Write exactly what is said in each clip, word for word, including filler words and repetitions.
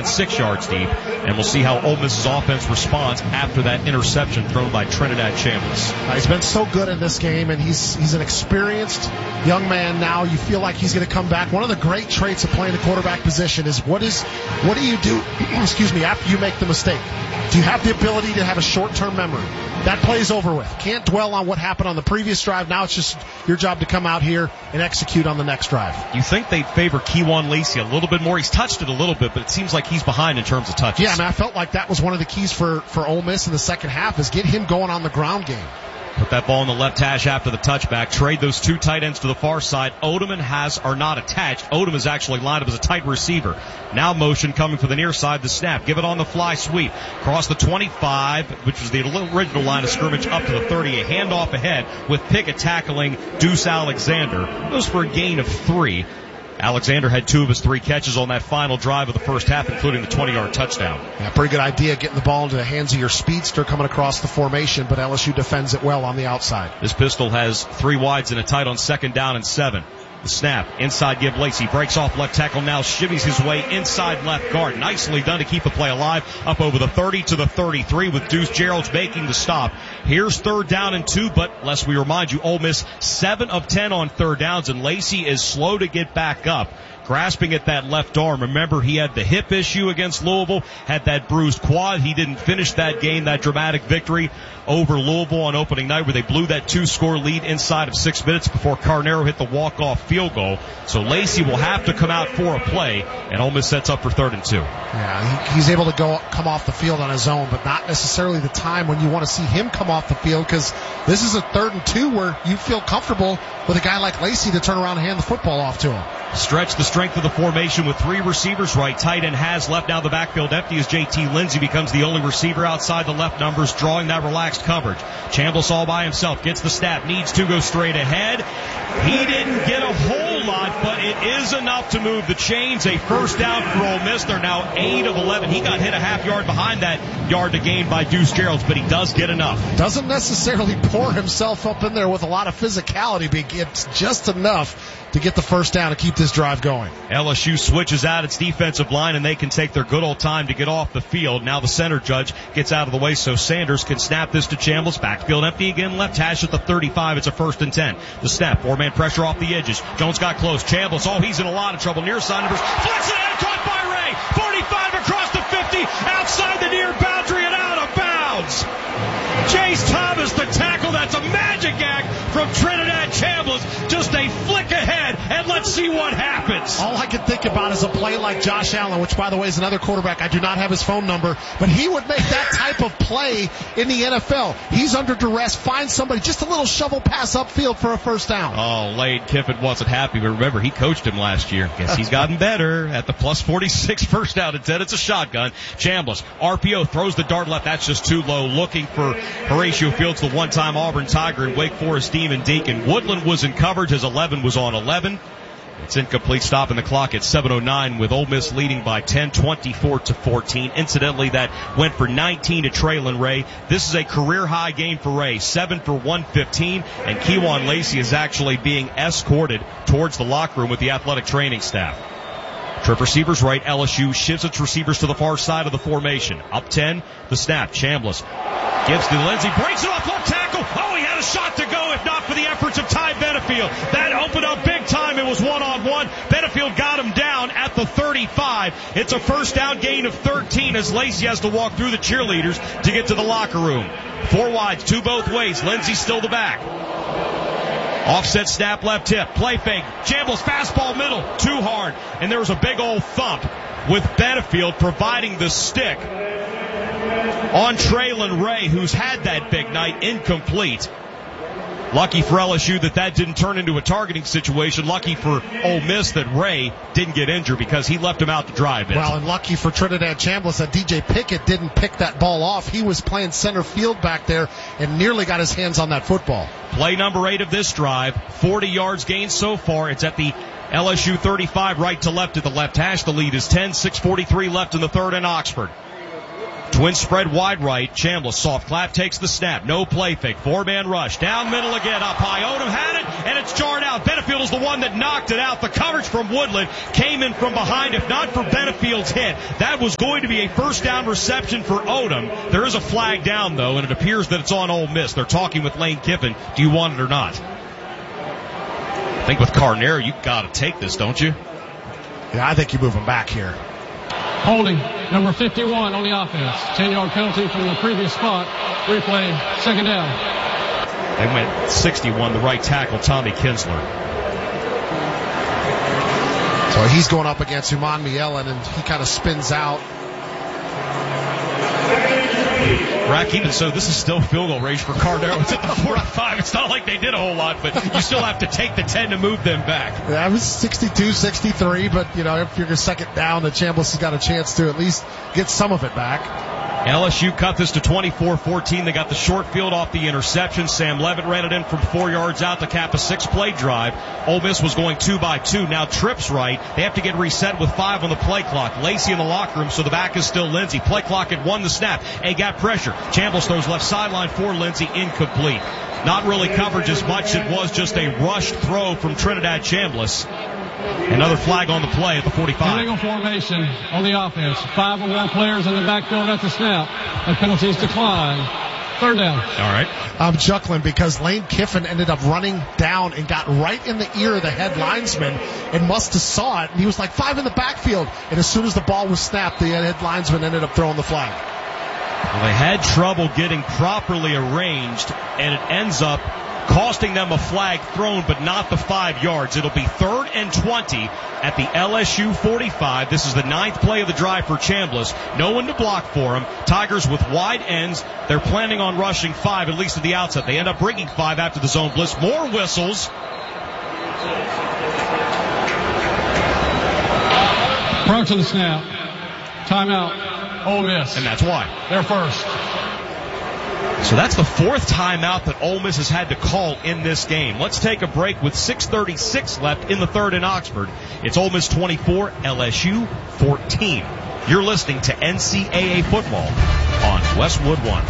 six yards deep. And we'll see how Ole Miss's offense responds after that interception thrown by Trinidad Chambliss. Uh, he's been so good in this game, and he's he's an experienced young man now. You feel like he's going to come back. One of the great traits of playing the quarterback position is what is what do you do, excuse me, after you make the mistake? Do you have the ability to have a short-term memory? That play's over with. Can't dwell on what happened on the previous drive. Now it's just your job to come out here and execute on the next drive. You think they'd favor Kewan Lacey a little bit more? He's touched it a little bit, but it seems like he's behind in terms of touches. Yeah, I mean, I felt like that was one of the keys for, for Ole Miss in the second half is get him going on the ground game. Put that ball in the left hash after the touchback. Trade those two tight ends to the far side. Odom and Haas are not attached. Odom is actually lined up as a tight receiver. Now motion coming for the near side. The snap. Give it on the fly sweep. Cross the twenty-five, which was the original line of scrimmage, up to the thirty. A handoff ahead with Pickett tackling Deuce Alexander. It was for a gain of three. Alexander had two of his three catches on that final drive of the first half, including the twenty-yard touchdown. Yeah, pretty good idea getting the ball into the hands of your speedster coming across the formation, but L S U defends it well on the outside. This pistol has three wides and a tight on second down and seven. The snap, inside give Lacey, breaks off left tackle, now shimmies his way inside left guard. Nicely done to keep the play alive, up over the thirty to the thirty-three with Deuce Gerald's making the stop. Here's third down and two, but lest we remind you, Ole Miss seven of ten on third downs, and Lacey is slow to get back up. Grasping at that left arm. Remember, he had the hip issue against Louisville, had that bruised quad. He didn't finish that game, that dramatic victory over Louisville on opening night where they blew that two-score lead inside of six minutes before Carnero hit the walk-off field goal. So Lacey will have to come out for a play, and Ole Miss sets up for third and two. Yeah, he, he's able to go come off the field on his own, but not necessarily the time when you want to see him come off the field, because this is a third and two where you feel comfortable with a guy like Lacey to turn around and hand the football off to him. Stretch the strength of the formation with three receivers. Right tight end has left. Now the backfield empty as J T Lindsey becomes the only receiver outside the left numbers, drawing that relaxed coverage. Chambliss all by himself, gets the snap, needs to go straight ahead. He didn't get a whole lot, but it is enough to move the chains. A first down for Ole Miss. They're now eight of eleven. He got hit a half yard behind that yard to gain by Deuce Gerald, but he does get enough. Doesn't necessarily pour himself up in there with a lot of physicality, but gets just enough to get the first down to keep this drive going. L S U switches out its defensive line, and they can take their good old time to get off the field. Now the center judge gets out of the way so Sanders can snap this to Chambliss. Backfield empty again, left hash at the thirty-five. It's a first and ten. The snap, four-man pressure off the edges. Jones got close. Chambliss, oh, he's in a lot of trouble. Near side numbers. Flicks it out, caught by Ray. forty-five across the fifty, outside the near boundary and out of bounds. Jace Thomas, the tackle. That's a magic act from Trinidad Chambliss. Just a flick ahead, and let's see what happens. All I can think about is a play like Josh Allen, which, by the way, is another quarterback. I do not have his phone number, but he would make that type of play in the N F L. He's under duress, finds somebody, just a little shovel pass upfield for a first down. Oh, Lane Kiffin wasn't happy, but remember, he coached him last year. Guess he's gotten better at the plus forty-six first down and ten. It's a shotgun. Chambliss, R P O, throws the dart left. That's just too low. Looking for Horatio Fields, the one-time Auburn Tiger, and Wake Forest Demon Deacon. Woodland was in coverage as eleven was on eleven. It's incomplete, stopping the clock at seven oh nine with Ole Miss leading by ten, twenty-four to fourteen. Incidentally, that went for nineteen to Traylon Ray. This is a career-high game for Ray, seven for one fifteen, and Kewan Lacey is actually being escorted towards the locker room with the athletic training staff. Trip receivers right, L S U shifts its receivers to the far side of the formation. Up ten, the snap, Chambliss gives to Lindsey, breaks it off left tackle. Oh, he had a shot to go if not for the efforts of Ty Benefield. That opened up big time. It was one-on-one. Benefield got him down at the thirty-five. It's a first down gain of thirteen as Lacey has to walk through the cheerleaders to get to the locker room. Four wides, two both ways. Lindsey still the back. Offset snap, left hip, play fake. Chambliss fastball middle, too hard. And there was a big old thump with Benefield providing the stick on Traylon Ray, who's had that big night, incomplete. Lucky for L S U that that didn't turn into a targeting situation. Lucky for Ole Miss that Ray didn't get injured because he left him out to drive it. Well, and lucky for Trinidad Chambliss that D J Pickett didn't pick that ball off. He was playing center field back there and nearly got his hands on that football. Play number eight of this drive, forty yards gained so far. It's at the L S U thirty-five, right to left at the left hash. The lead is ten, six forty-three left in the third in Oxford. Twins spread wide right. Chambliss, soft clap, takes the snap. No play fake. Four-man rush. Down middle again. Up high. Odom had it, and it's jarred out. Benefield is the one that knocked it out. The coverage from Woodland came in from behind. If not for Benefield's hit, that was going to be a first down reception for Odom. There is a flag down, though, and it appears that it's on Ole Miss. They're talking with Lane Kiffin. Do you want it or not? I think with Carnero, you've got to take this, don't you? Yeah, I think you move him back here. Holding, number fifty-one on the offense. ten-yard penalty from the previous spot. Replay, second down. They went sixty-one, the right tackle, Tommy Kinsler. So he's going up against Uman Mielen, and he kind of spins out. Rack, even so, this is still field goal range for Carnero. It's at the forty-five. It's not like they did a whole lot, but you still have to take the ten to move them back. That was sixty-two sixty-three, but, you know, if you're second down, the Chambliss has got a chance to at least get some of it back. L S U cut this to twenty-four fourteen. They got the short field off the interception. Sam Levitt ran it in from four yards out to cap a six-play drive. Ole Miss was going two by two. Now trips right. They have to get reset with five on the play clock. Lacey in the locker room, so the back is still Lindsey. Play clock had won the snap. A got pressure. Chambliss throws left sideline for Lindsey, incomplete. Not really coverage as much. It was just a rushed throw from Trinidad Chambliss. Another flag on the play at the forty-five. Illegal formation on the offense. Five or more players in the backfield at the snap. The penalties decline. Third down. All right. I'm chuckling because Lane Kiffin ended up running down and got right in the ear of the head linesman and must have saw it. And he was like five in the backfield. And as soon as the ball was snapped, the head linesman ended up throwing the flag. Well, they had trouble getting properly arranged, and it ends up costing them a flag thrown, but not the five yards. It'll be third and twenty at the L S U forty-five. This is the ninth play of the drive for Chambliss. No one to block for him. Tigers with wide ends. They're planning on rushing five, at least at the outset. They end up bringing five after the zone blitz. More whistles. Prior to the snap, timeout, Ole Miss. And that's why. They're first. So that's the fourth timeout that Ole Miss has had to call in this game. Let's take a break with six thirty-six left in the third in Oxford. It's Ole Miss twenty-four, L S U fourteen. You're listening to N C double A football on Westwood One.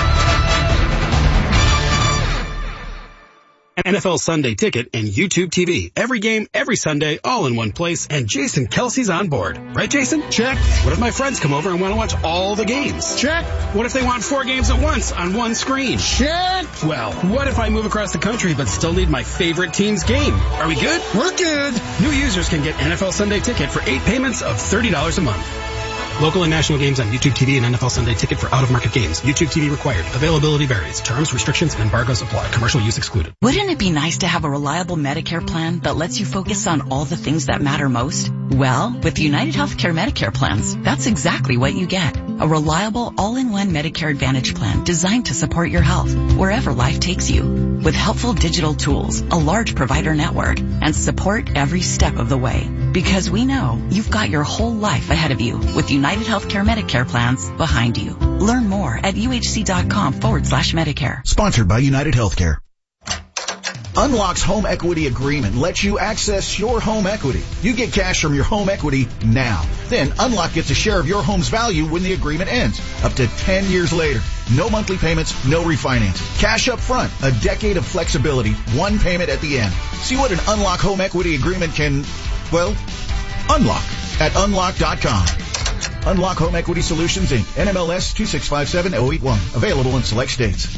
N F L Sunday Ticket and YouTube T V. Every game, every Sunday, all in one place, and Jason Kelsey's on board. Right, Jason? Check. What if my friends come over and want to watch all the games? Check. What if they want four games at once on one screen? Check. Well, what if I move across the country but still need my favorite team's game? Are we good? We're good. New users can get N F L Sunday Ticket for eight payments of thirty dollars a month. Local and national games on YouTube T V and N F L Sunday Ticket for out-of-market games. YouTube T V required. Availability varies. Terms, restrictions, and embargoes apply. Commercial use excluded. Wouldn't it be nice to have a reliable Medicare plan that lets you focus on all the things that matter most? Well, with United Healthcare Medicare plans, that's exactly what you get. A reliable, all-in-one Medicare Advantage plan designed to support your health wherever life takes you. With helpful digital tools, a large provider network, and support every step of the way. Because we know you've got your whole life ahead of you with United Healthcare Medicare plans behind you. Learn more at uhc.com forward slash Medicare. Sponsored by United Healthcare. Unlock's home equity agreement lets you access your home equity. You get cash from your home equity now. Then Unlock gets a share of your home's value when the agreement ends, up to ten years later. No monthly payments, no refinancing. Cash up front, a decade of flexibility, one payment at the end. See what an Unlock home equity agreement can, well, unlock at unlock dot com. Unlock Home Equity Solutions, Incorporated. N M L S two six five seven zero eight one. Available in select states.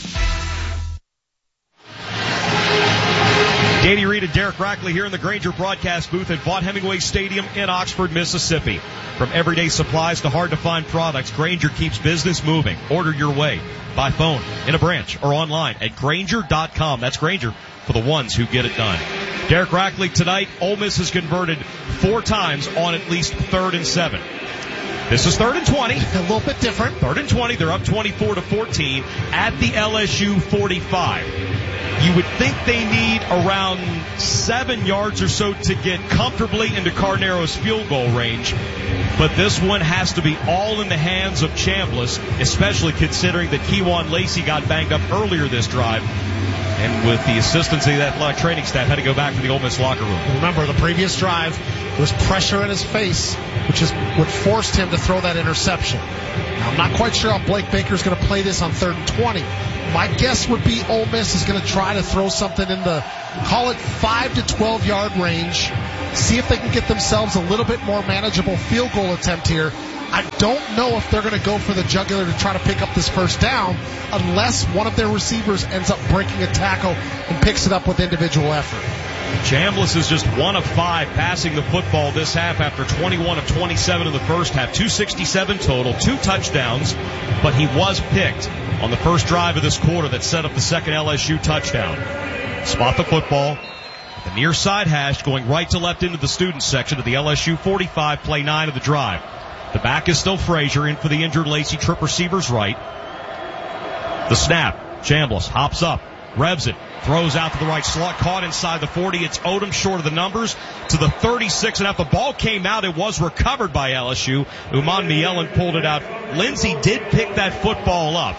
Danny Reed and Derek Rackley here in the Grainger broadcast booth at Vaught Hemingway Stadium in Oxford, Mississippi. From everyday supplies to hard-to-find products, Grainger keeps business moving. Order your way by phone, in a branch, or online at Grainger dot com. That's Grainger for the ones who get it done. Derek Rackley tonight, Ole Miss has converted four times on at least third and seven. This is third and twenty. A little bit different. Third and twenty. They're up twenty-four to fourteen at the L S U forty-five. You would think they need around seven yards or so to get comfortably into Carnero's field goal range. But this one has to be all in the hands of Chambliss, especially considering that Kewan Lacey got banged up earlier this drive. And with the assistance of that athletic training staff, had to go back to the Ole Miss locker room. Remember, the previous drive, There was pressure in his face, which is what forced him to throw that interception. Now, I'm not quite sure how Blake Baker's going to play this on third and twenty. My guess would be Ole Miss is going to try to throw something in the, call it five to twelve yard range, see if they can get themselves a little bit more manageable field goal attempt here. I don't know if they're going to go for the jugular to try to pick up this first down unless one of their receivers ends up breaking a tackle and picks it up with individual effort. Chambliss is just one of five passing the football this half after twenty-one of twenty-seven in the first half. two sixty-seven total, two touchdowns, but he was picked on the first drive of this quarter that set up the second L S U touchdown. Spot the football at the near side hash, going right to left into the student section of the L S U forty-five, play nine of the drive. The back is still Frazier, in for the injured Lacey Tripp, receivers right. The snap, Chambliss hops up, revs it, throws out to the right slot, caught inside the forty. It's Odom short of the numbers to the thirty-six, and after the ball came out, it was recovered by L S U. Uman Mielen pulled it out. Lindsey did pick that football up.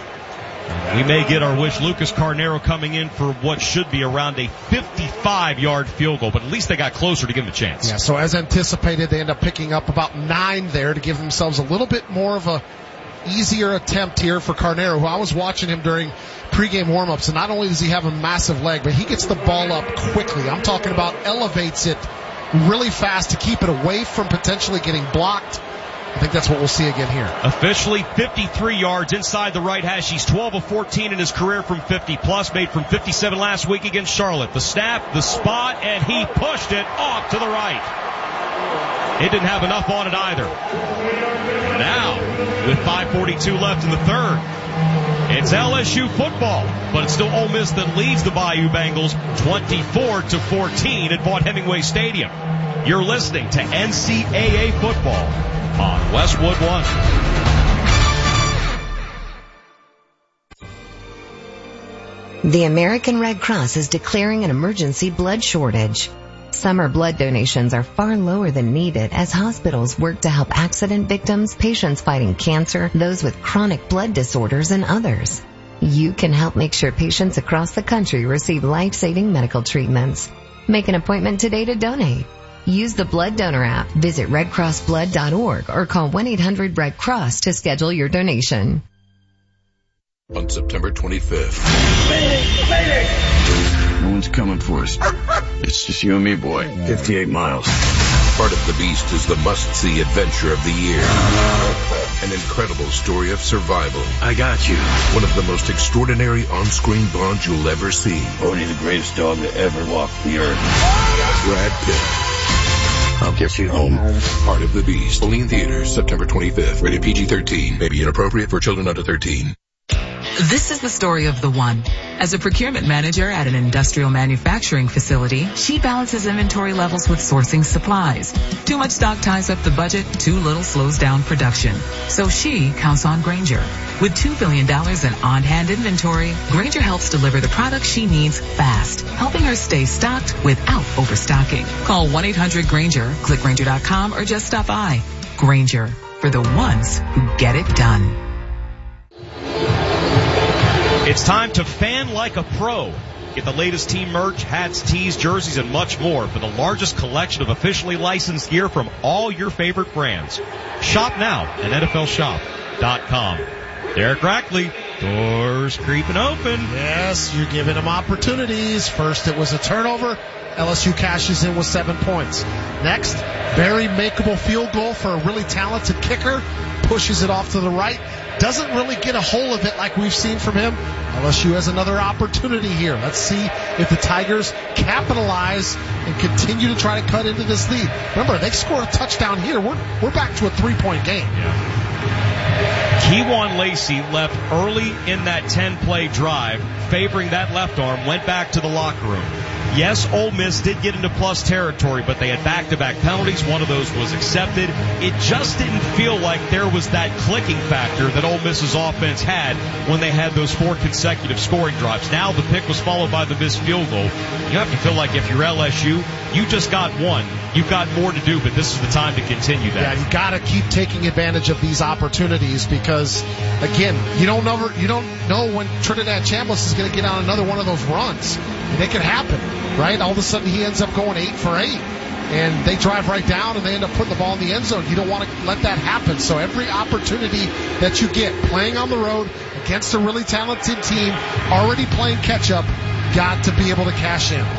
We may get our wish. Lucas Carnero coming in for what should be around a fifty-five yard field goal, but at least they got closer to give him a chance. Yeah, so as anticipated, they end up picking up about nine there to give themselves a little bit more of a easier attempt here for Carnero, who I was watching him during pregame warm-ups, and not only does he have a massive leg, but he gets the ball up quickly. I'm talking about elevates it really fast to keep it away from potentially getting blocked. I think that's what we'll see again here. Officially fifty-three yards inside the right hash. He's twelve of fourteen in his career from fifty plus, made from fifty-seven last week against Charlotte. The snap, the spot, and he pushed it off to the right. It didn't have enough on it either. Now, with five forty-two left in the third, it's L S U football, but it's still Ole Miss that leads the Bayou Bengals twenty-four to fourteen at Vaught Hemingway Stadium. You're listening to N C double A football on Westwood One. The American Red Cross is declaring an emergency blood shortage. Summer blood donations are far lower than needed as hospitals work to help accident victims, patients fighting cancer, those with chronic blood disorders, and others. You can help make sure patients across the country receive life-saving medical treatments. Make an appointment today to donate. Use the Blood Donor app, visit red cross blood dot org, or call one eight hundred red cross to schedule your donation. On September twenty-fifth. No one's coming for us. It's just you and me, boy. fifty-eight miles. Heart of the Beast is the must-see adventure of the year. An incredible story of survival. I got you. One of the most extraordinary on-screen bonds you'll ever see. Only the greatest dog to ever walk the earth. Brad Pitt. I'll get you home. Heart of the Beast. Only in theaters September twenty-fifth. Rated P G thirteen. May be inappropriate for children under thirteen. This is the story of the one. As a procurement manager at an industrial manufacturing facility, she balances inventory levels with sourcing supplies. Too much stock ties up the budget, too little slows down production. So she counts on Grainger. With two billion dollars in on-hand inventory, Grainger helps deliver the products she needs fast, helping her stay stocked without overstocking. Call one eight hundred Grainger, click Grainger dot com, or just stop by. Grainger, for the ones who get it done. It's time to fan like a pro. Get the latest team merch, hats, tees, jerseys, and much more for the largest collection of officially licensed gear from all your favorite brands. Shop now at N F L shop dot com. Derek Rackley, doors creeping open. Yes, you're giving them opportunities. First it was a turnover. L S U cashes in with seven points. Next, very makeable field goal for a really talented kicker. Pushes it off to the right. Doesn't really get a hold of it like we've seen from him. L S U has another opportunity here. Let's see if the Tigers capitalize and continue to try to cut into this lead. Remember, they scored a touchdown here. We're, we're back to a three-point game. Yeah. Kewan Lacey left early in that ten-play drive, favoring that left arm, went back to the locker room. Yes, Ole Miss did get into plus territory, but they had back-to-back penalties. One of those was accepted. It just didn't feel like there was that clicking factor that Ole Miss's offense had when they had those four consecutive scoring drives. Now the pick was followed by the missed field goal. You have to feel like if you're L S U, you just got one. You've got more to do, but this is the time to continue that. Yeah, you got to keep taking advantage of these opportunities because, again, you don't know you don't know when Trinidad Chambliss is going to get on another one of those runs. It could happen, right? All of a sudden he ends up going eight for eight. and they drive right down and they end up putting the ball in the end zone. You don't want to let that happen. So every opportunity that you get playing on the road against a really talented team, already playing catch-up, got to be able to cash in.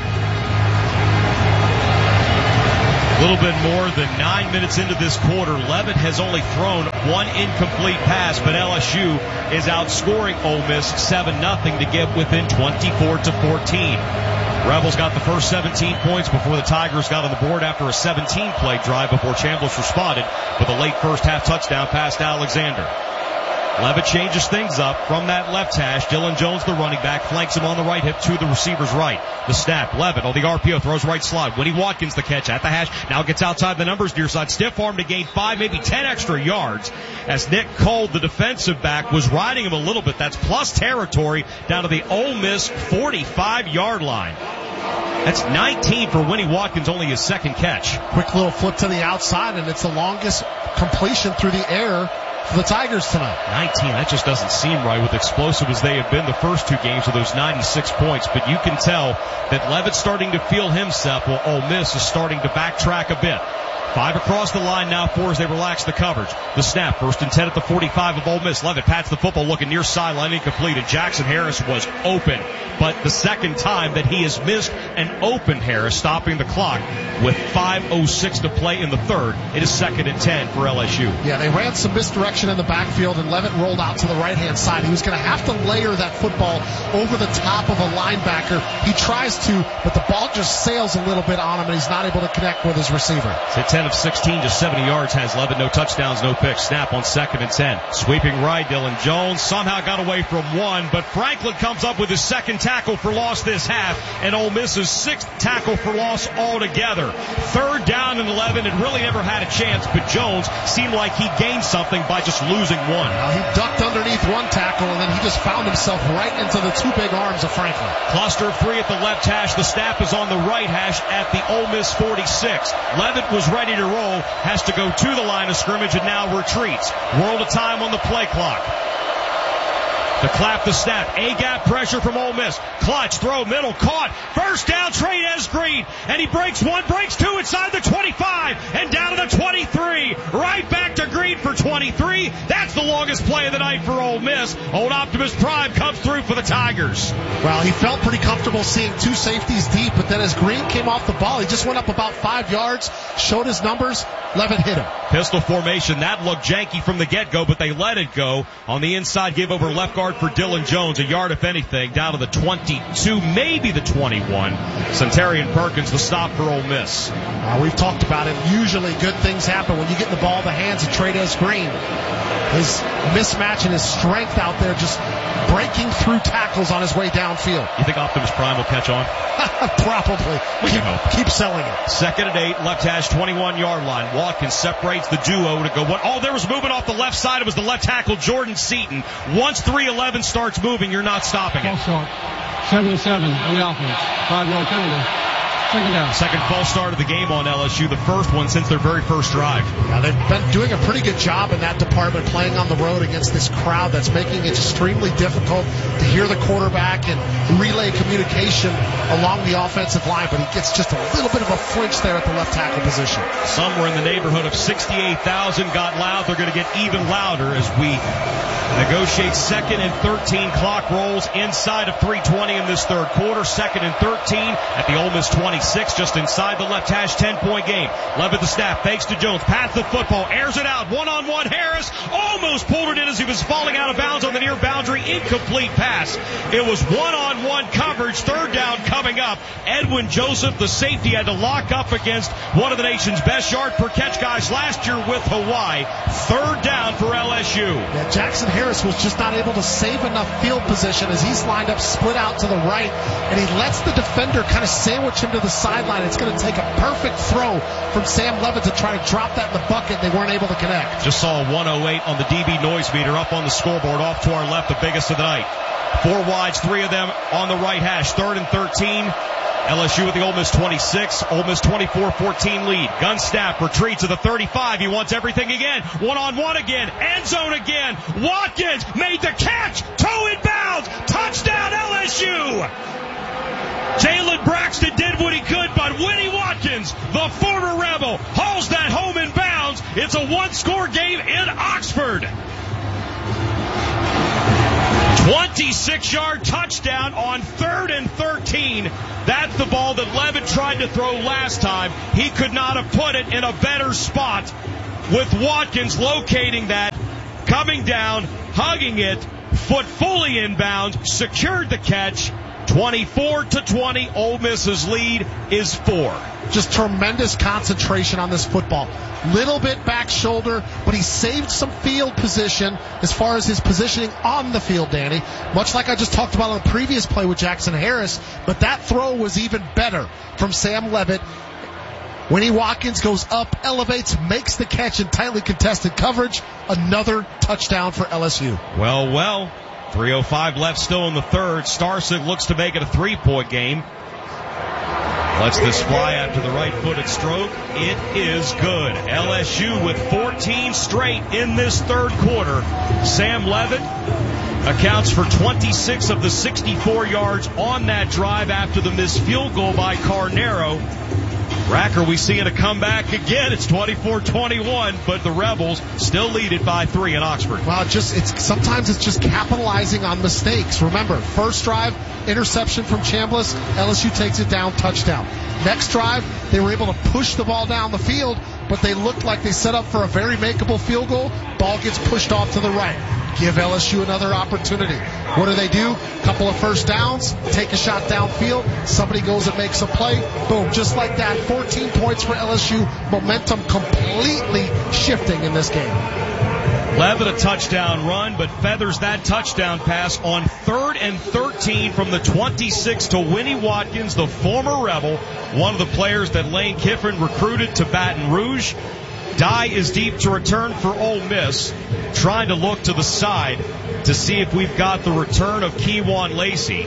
A little bit more than nine minutes into this quarter, Levitt has only thrown one incomplete pass, but L S U is outscoring Ole Miss seven nothing to get within twenty-four to fourteen. Rebels got the first seventeen points before the Tigers got on the board after a seventeen-play drive before Chambliss responded with a late first-half touchdown pass to Alexander. Levitt changes things up from that left hash. Dylan Jones, the running back, flanks him on the right hip to the receiver's right. The snap. Levitt on the R P O throws right slot. Winnie Watkins the catch at the hash. Now gets outside the numbers near side. Stiff arm to gain five, maybe ten extra yards as Nick Cole, the defensive back, was riding him a little bit. That's plus territory down to the Ole Miss forty-five-yard line. That's nineteen for Winnie Watkins, only his second catch. Quick little flip to the outside, and it's the longest completion through the air for the Tigers tonight. nineteen, that just doesn't seem right with explosive as they have been the first two games with those ninety-six points. But you can tell that Levitt's starting to feel himself while Ole Miss is starting to backtrack a bit. Five across the line now, four as they relax the coverage. The snap, first and ten at the forty-five of Ole Miss. Levitt pats the football, looking near sideline, incomplete, and Jackson Harris was open. But the second time that he has missed an open Harris, stopping the clock with five oh six to play in the third. It is second and ten for L S U. Yeah, they ran some misdirection in the backfield, and Levitt rolled out to the right-hand side. He was going to have to layer that football over the top of a linebacker. He tries to, but the ball just sails a little bit on him, and he's not able to connect with his receiver. It's ten of sixteen, just seventy yards has Levitt. No touchdowns, no picks. Snap on second and ten. Sweeping right, Dylan Jones somehow got away from one, but Franklin comes up with his second tackle for loss this half, and Ole Miss's sixth tackle for loss altogether. Third down and eleven, and really never had a chance, but Jones seemed like he gained something by just losing one. Well, he ducked underneath one tackle, and then he just found himself right into the two big arms of Franklin. Cluster of three at the left hash. The snap is on the right hash at the Ole Miss forty-six. Levitt was ready to roll, has to go to the line of scrimmage, and now retreats. World of time on the play clock. To clap the snap. A-gap pressure from Ole Miss. Clutch, throw, middle, caught. First down, Trey'Nez Green. And he breaks one, breaks two inside the twenty-five. And down to the twenty-three. Right back to Green for twenty-three. That's the longest play of the night for Ole Miss. Old Optimus Prime comes through for the Tigers. Well, he felt pretty comfortable seeing two safeties deep, but then as Green came off the ball, he just went up about five yards, showed his numbers. Levitt hit him. Pistol formation. That looked janky from the get-go, but they let it go. On the inside, gave over left guard for Dylan Jones. A yard, if anything, down to the twenty-two, maybe the twenty-one. Centarian Perkins, the stop for Ole Miss. Uh, we've talked about it. Usually good things happen when you get the ball in the hands of Trey'Nez Green. His mismatch and his strength out there just breaking through tackles on his way downfield. You think Optimus Prime will catch on? Probably. We keep, can hope. Keep selling it. Second and eight, left hash, twenty-one-yard line. Watkins separates the duo to go. What? Oh, there was movement off the left side. It was the left tackle, Jordan Seaton. Once three eleven starts moving, you're not stopping it. False start. seven seven on the offense. Five-yard penalty. Second down. Second false start of the game on L S U, the first one since their very first drive. Yeah, they've been doing a pretty good job in that department, playing on the road against this crowd that's making it extremely difficult to hear the quarterback and relay communication along the offensive line, but he gets just a little bit of a flinch there at the left tackle position. Somewhere in the neighborhood of sixty-eight thousand got loud. They're going to get even louder as we negotiate second and thirteen. Clock rolls inside of three twenty in this third quarter. Second and thirteen at the Ole Miss twenty-six, just inside the left hash, ten-point game. Levitt the snap, fakes to Jones, pats the football, airs it out, one-on-one Harris, almost pulled it in as he was falling out of bounds on the near boundary, incomplete pass. It was one-on-one coverage, third down coming up. Edwin Joseph, the safety, had to lock up against one of the nation's best yard per catch guys last year with Hawaii. Third down for L S U. Yeah, Jackson Harris was just not able to save enough field position as he's lined up split out to the right, and he lets the defender kind of sandwich him to the sideline. It's going to take a perfect throw from Sam Levitt to try to drop that in the bucket. They weren't able to connect. Just saw one oh eight on the D B noise meter up on the scoreboard off to our left, the biggest of the night. Four wides, three of them on the right hash. Third and thirteen. L S U at the Ole Miss twenty-six. Ole Miss twenty-four fourteen lead. Gun snap, retreat to the thirty-five. He wants everything again. One-on-one again. End zone again. Watkins made the catch. Toe in bounds. Touchdown L S U. Jalen Braxton did what he could, but Winnie Watkins Watkins, the former Rebel, hauls that home in bounds. It's a one-score game in Oxford. twenty-six yard touchdown on third and thirteen. That's the ball that Levitt tried to throw last time. He could not have put it in a better spot, with Watkins locating that, coming down, hugging it, foot fully inbound, secured the catch. twenty-four to twenty, Ole Miss's lead is four. Just tremendous concentration on this football. Little bit back shoulder, but he saved some field position as far as his positioning on the field, Danny. Much like I just talked about on the previous play with Jackson Harris, but that throw was even better from Sam Levitt. Winnie Watkins goes up, elevates, makes the catch in tightly contested coverage. Another touchdown for L S U. Well, well, three oh five left still in the third. Starsig looks to make it a three-point game. Lets this fly out to the right-footed stroke. It is good. L S U with fourteen straight in this third quarter. Sam Levitt accounts for twenty-six of the sixty-four yards on that drive after the missed field goal by Carnero. Racker, we see it a comeback again. It's twenty-four twenty-one, but the Rebels still lead it by three in Oxford. Well, just it's sometimes it's just capitalizing on mistakes. Remember, first drive, interception from Chambliss, L S U takes it down, touchdown. Next drive, they were able to push the ball down the field, but they looked like they set up for a very makeable field goal. Ball gets pushed off to the right. Give L S U another opportunity. What do they do? Couple of first downs, take a shot downfield, somebody goes and makes a play, boom, just like that, fourteen points for L S U, momentum completely shifting in this game. Levitt a touchdown run, but feathers that touchdown pass on third and thirteen from the twenty-six to Winnie Watkins, the former Rebel, one of the players that Lane Kiffin recruited to Baton Rouge. Die is deep to return for Ole Miss, trying to look to the side to see if we've got the return of Kewan Lacey.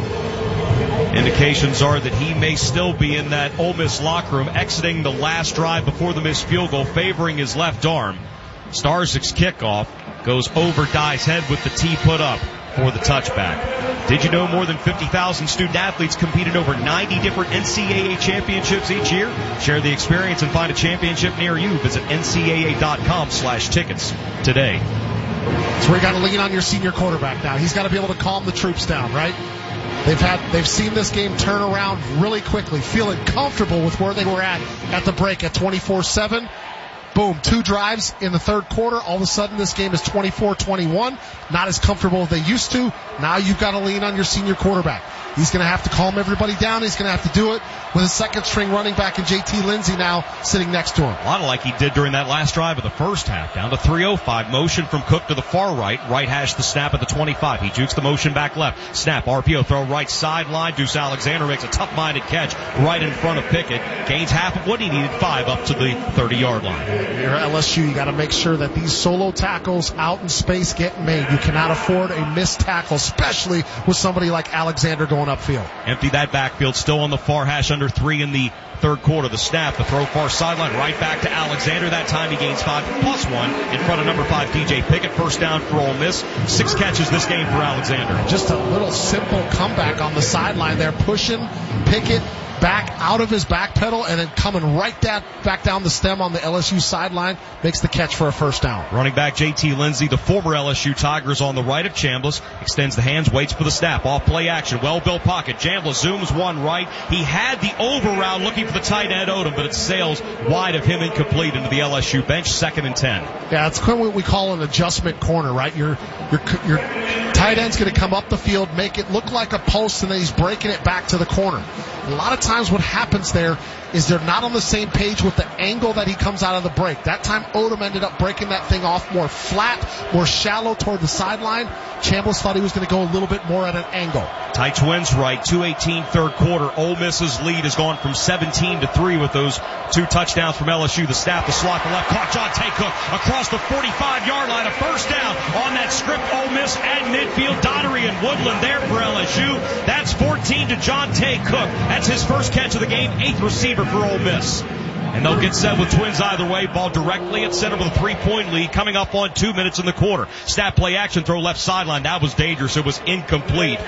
Indications are that he may still be in that Ole Miss locker room, exiting the last drive before the missed field goal, favoring his left arm. Starsig's kickoff goes over Dye's head with the tee put up for the touchback. Did you know more than fifty thousand student athletes compete in over ninety different N C double A championships each year? Share the experience and find a championship near you. Visit N C double A dot com slash tickets today. So we got to lean on your senior quarterback now. He's got to be able to calm the troops down, right? They've had, they've seen this game turn around really quickly, feeling comfortable with where they were at at the break at twenty-four seven. Boom, two drives in the third quarter. All of a sudden, this game is twenty-four twenty-one. Not as comfortable as they used to. Now you've got to lean on your senior quarterback. He's going to have to calm everybody down. He's going to have to do it with a second-string running back in J T Lindsey now sitting next to him. A lot of like he did during that last drive of the first half. Down to three oh five. Motion from Cook to the far right. Right hash the snap at the twenty-five. He jukes the motion back left. Snap, R P O, throw right sideline. Deuce Alexander makes a tough-minded catch right in front of Pickett. Gains half of what he needed, five up to the thirty-yard line. You're L S U. You got to make sure that these solo tackles out in space get made. You cannot afford a missed tackle, especially with somebody like Alexander going upfield. Empty that backfield, still on the far hash, under three in the third quarter. The snap, the throw far sideline, right back to Alexander. That time he gains five plus one in front of number five D J Pickett. First down for Ole Miss. Six catches this game for Alexander. Just a little simple comeback on the sideline there, pushing Pickett back out of his back pedal and then coming right that back down the stem on the L S U sideline, makes the catch for a first down. Running back J T Lindsey, the former L S U Tigers, on the right of Chambliss, extends the hands, waits for the snap, off play action, well-built pocket. Chambliss zooms one right. He had the over route looking for the tight end Odom, but it sails wide of him, incomplete into the L S U bench, second and ten. Yeah, it's what we call an adjustment corner, right? Your your your tight end's going to come up the field, make it look like a post, and then he's breaking it back to the corner. A lot of times what happens there is they're not on the same page with the angle that he comes out of the break. That time Odom ended up breaking that thing off more flat, more shallow toward the sideline. Chambliss thought he was going to go a little bit more at an angle. Ty Twins right, two eighteen third quarter. Ole Miss's lead has gone from seventeen to three with those two touchdowns from L S U. The snap, the slot, the left, caught John Tay Cook across the forty-five yard line. A first down on that script. Ole Miss at midfield. Donnery and Woodland there for L S U. That's fourteen to John Tay Cook. That's his first catch of the game, eighth receiver for Ole Miss. And they'll get set with Twins either way. Ball directly at center with a three-point lead coming up on two minutes in the quarter. Snap, play action, throw left sideline. That was dangerous. It was incomplete.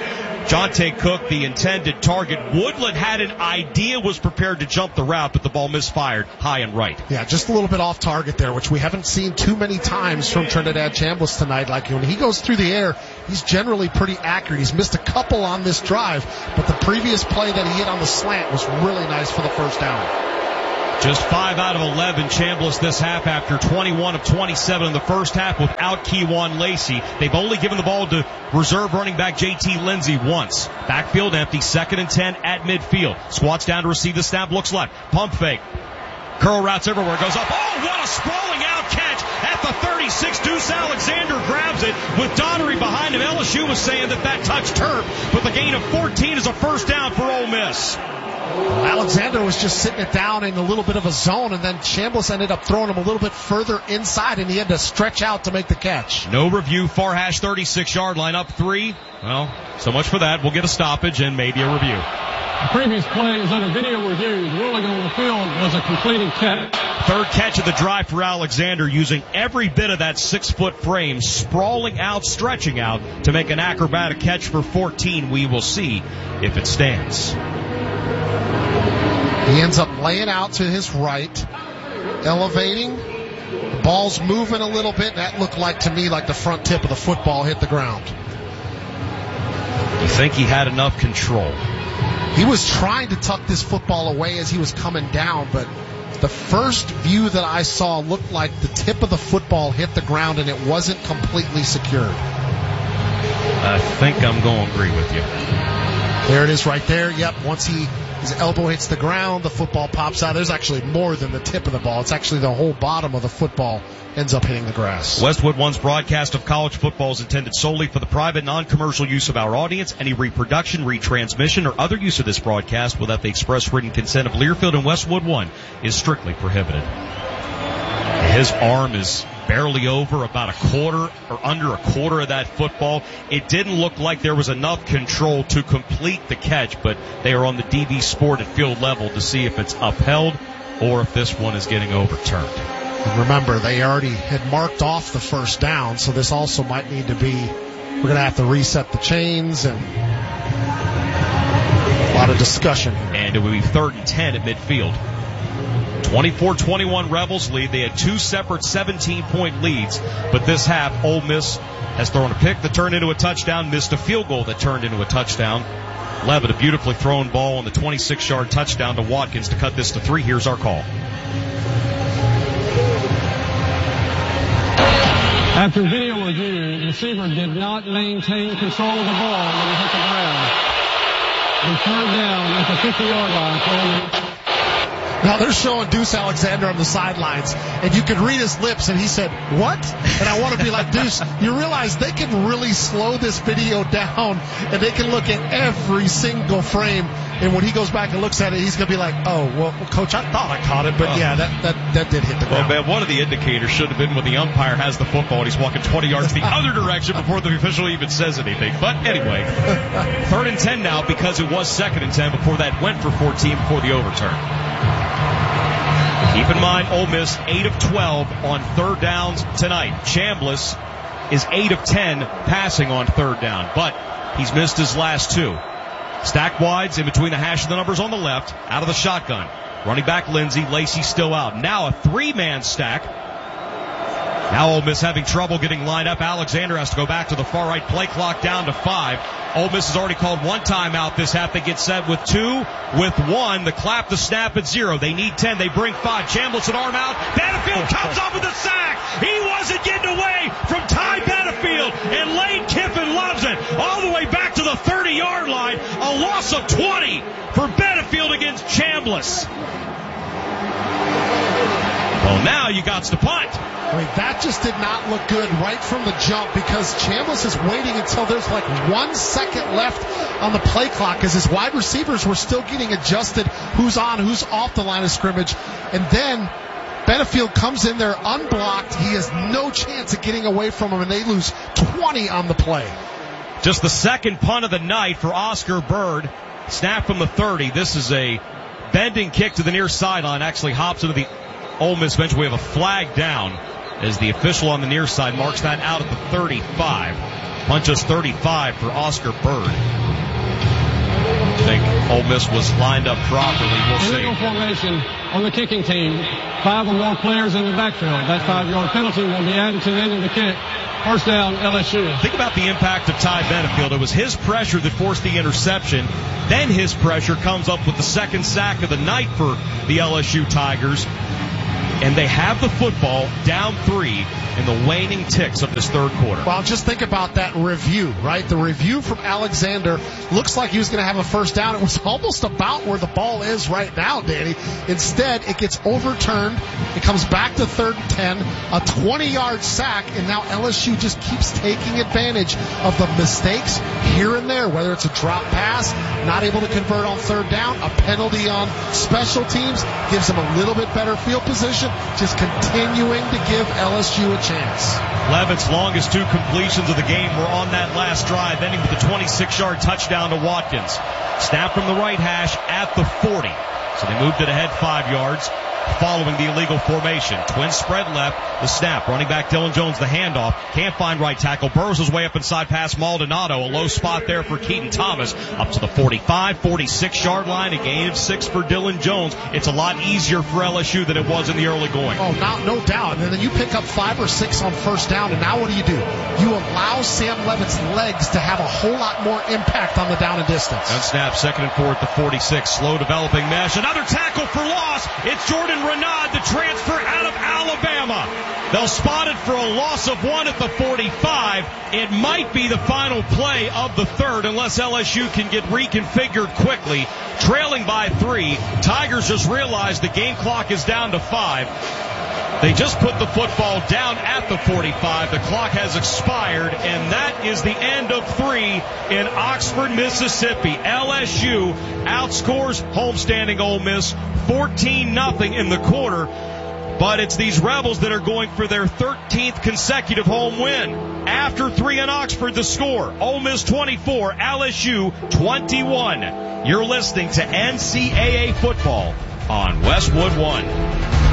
Jonte Cook, the intended target. Woodland had an idea, was prepared to jump the route, but the ball misfired high and right. Yeah, just a little bit off target there, which we haven't seen too many times from Trinidad Chambliss tonight. Like when he goes through the air, he's generally pretty accurate. He's missed a couple on this drive, but the previous play that he hit on the slant was really nice for the first down. Just five out of eleven Chambliss this half after twenty-one of twenty-seven in the first half without Keywan Lacey. They've only given the ball to reserve running back J T Lindsey once. Backfield empty, second and ten at midfield. Squats down to receive the snap, looks left. Pump fake. Curl routes everywhere, goes up. Oh, what a sprawling out catch at the thirty-six. Deuce Alexander grabs it with Donnery behind him. L S U was saying that that touched turf, but the gain of fourteen is a first down for Ole Miss. Alexander was just sitting it down in a little bit of a zone, and then Chambliss ended up throwing him a little bit further inside, and he had to stretch out to make the catch. No review, far hash thirty-six-yard line, up three. Well, so much for that. We'll get a stoppage and maybe a review. The previous play is under video review. Rolling on the field was a completed catch. Third catch of the drive for Alexander, using every bit of that six-foot frame, sprawling out, stretching out to make an acrobatic catch for fourteen. We will see if it stands. He ends up laying out to his right, elevating. The ball's moving a little bit. That looked like to me like the front tip of the football hit the ground. You think he had enough control? He was trying to tuck this football away as he was coming down, but the first view that I saw looked like the tip of the football hit the ground and it wasn't completely secured. I think I'm going to agree with you. There it is right there. Yep, once he his elbow hits the ground, the football pops out. There's actually more than the tip of the ball. It's actually the whole bottom of the football ends up hitting the grass. Westwood One's broadcast of college football is intended solely for the private, non-commercial use of our audience. Any reproduction, retransmission, or other use of this broadcast without the express written consent of Learfield and Westwood One is strictly prohibited. His arm is barely over, about a quarter or under a quarter of that football. It didn't look like there was enough control to complete the catch, but they are on the D V Sport at field level to see if it's upheld or if this one is getting overturned. And remember, they already had marked off the first down, so this also might need to be, we're going to have to reset the chains and a lot of discussion here. And it will be third and ten at midfield. twenty-four twenty-one Rebels lead. They had two separate seventeen-point leads, but this half, Ole Miss has thrown a pick that turned into a touchdown, missed a field goal that turned into a touchdown. Levitt, a beautifully thrown ball on the twenty-six-yard touchdown to Watkins to cut this to three. Here's our call. After video review, the receiver did not maintain control of the ball when he hit the ground. And third down at the fifty-yard line. Now they're showing Deuce Alexander on the sidelines, and you could read his lips, and he said, "What?" And I want to be like, Deuce, you realize they can really slow this video down, and they can look at every single frame, and when he goes back and looks at it, he's going to be like, "Oh, well, Coach, I thought I caught it, but yeah, that that, that did hit the ground." Well, man, one of the indicators should have been when the umpire has the football and he's walking twenty yards the other direction before the official even says anything. But anyway, third and ten now because it was second and ten before that went for fourteen before the overturn. Keep in mind, Ole Miss, eight of twelve on third downs tonight. Chambliss is eight of ten passing on third down, but he's missed his last two. Stack wides in between the hash of the numbers on the left, out of the shotgun. Running back Lindsey, Lacey still out. Now a three-man stack. Now Ole Miss having trouble getting lined up. Alexander has to go back to the far right. Play clock down to five. Ole Miss has already called one timeout this half. They get set with two, with one. The clap, the snap at zero. They need ten. They bring five. Chambliss an arm out. Benefield comes up with a sack. He wasn't getting away from Ty Benefield, and Lane Kiffin loves it. All the way back to the thirty-yard line. A loss of twenty for Benefield against Chambliss. Well, now you got to punt. I mean, that just did not look good right from the jump because Chambliss is waiting until there's like one second left on the play clock as his wide receivers were still getting adjusted, who's on, who's off the line of scrimmage. And then Benefield comes in there unblocked. He has no chance of getting away from him, and they lose twenty on the play. Just the second punt of the night for Oscar Bird. Snap from the thirty. This is a bending kick to the near sideline. Actually hops into the Ole Miss bench. We have a flag down as the official on the near side marks that out at the thirty-five. Punches thirty-five for Oscar Bird. think Ole Miss was lined up properly. We'll see. Illegal formation on the kicking team. Five or more players in the backfield. That five-yard penalty will be added to the end of the kick. First down, L S U. Think about the impact of Ty Benefield. It was his pressure that forced the interception. Then his pressure comes up with the second sack of the night for the L S U Tigers. And they have the football down three in the waning ticks of this third quarter. Well, just think about that review, right? The review from Alexander looks like he was going to have a first down. It was almost about where the ball is right now, Danny. Instead, it gets overturned. It comes back to third and ten, a twenty-yard sack, and now L S U just keeps taking advantage of the mistakes here and there, whether it's a drop pass, not able to convert on third down, a penalty on special teams, gives them a little bit better field position, just continuing to give L S U a chance. Leavitt's longest two completions of the game were on that last drive, ending with a twenty-six-yard touchdown to Watkins. Snap from the right hash at the forty. So they moved it ahead five yards following the illegal formation. Twin spread left, the snap. Running back Dylan Jones, the handoff. Can't find right tackle. Burrows his way up inside past Maldonado. A low spot there for Keaton Thomas. Up to the forty-five, forty-six-yard line. A gain of six for Dylan Jones. It's a lot easier for L S U than it was in the early going. Oh, not, no doubt. And then you pick up five or six on first down, and now what do you do? You allow Sam Leavitt's legs to have a whole lot more impact on the down and distance. And snap, second and four at the forty-six. Slow developing mesh. Another tackle for loss. It's Jordan Renaud, the transfer out of Alabama. They'll spot it for a loss of one at the forty-five. It might be the final play of the third unless L S U can get reconfigured quickly. Trailing by three. Tigers just realized the game clock is down to five. They just put the football down at the forty-five. The clock has expired, and that is the end of three in Oxford, Mississippi. L S U outscores homestanding Ole Miss fourteen nothing in the quarter, but it's these Rebels that are going for their thirteenth consecutive home win. After three in Oxford, the score, Ole Miss twenty-four, L S U twenty-one. You're listening to N C double A football on Westwood One.